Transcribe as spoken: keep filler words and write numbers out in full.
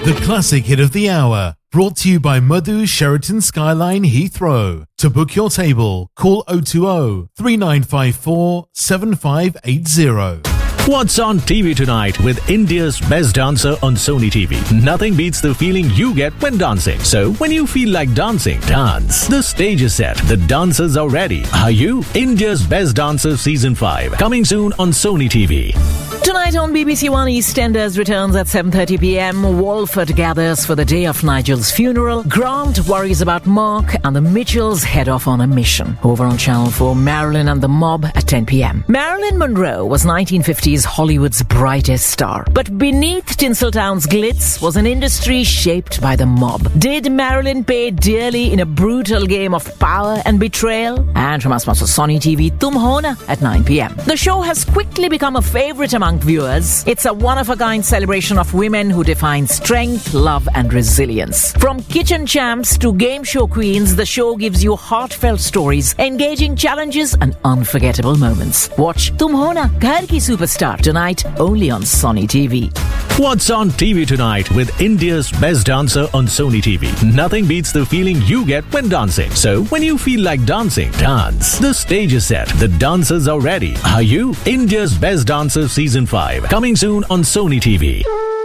The classic hit of the hour, brought to you by Madhu Sheraton Skyline Heathrow. To book your table, call oh two oh, three nine five four, seven five eight oh. What's on T V tonight with India's best dancer on Sony T V? Nothing beats the feeling you get when dancing. So when you feel like dancing, dance. The stage is set. The dancers are ready. Are you? India's Best Dancer Season five. Coming soon on Sony T V. Tonight on B B C One, EastEnders returns at seven thirty p.m. Walford gathers for the day of Nigel's funeral. Grant worries about Mark, and the Mitchells head off on a mission. Over on Channel four, Marilyn and the Mob at ten p.m. Marilyn Monroe was nineteen fifties Hollywood's brightest star. But beneath Tinseltown's glitz was an industry shaped by the mob. Did Marilyn pay dearly in a brutal game of power and betrayal? And from our sponsor Sony T V, Tum Hona at nine p.m. The show has quickly become a favorite among viewers. It's a one-of-a-kind celebration of women who define strength, love and resilience. From kitchen champs to game show queens, the show gives you heartfelt stories, engaging challenges and unforgettable moments. Watch Tum Hona, Ghar Ki Superstar tonight only on Sony T V. What's on T V tonight with India's best dancer on Sony T V? Nothing beats the feeling you get when dancing. So when you feel like dancing, dance. The stage is set. The dancers are ready. Are you? India's Best Dancer Season five. Coming soon on Sony T V.